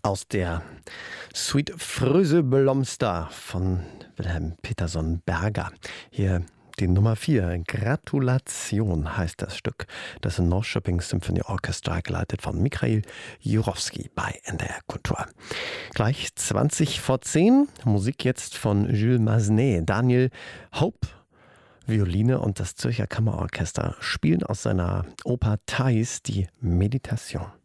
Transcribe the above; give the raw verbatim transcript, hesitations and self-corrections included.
Aus der Suite Fröse Blomster von Wilhelm Peterson Berger. Hier die Nummer vier. Gratulation heißt das Stück. Das Norrköping Symphony Orchestra, geleitet von Michail Jurowski bei N D R Kultur. Gleich zwanzig vor zehn. Musik jetzt von Jules Massenet. Daniel Hope, Violine und das Zürcher Kammerorchester spielen aus seiner Oper Thais die Meditation.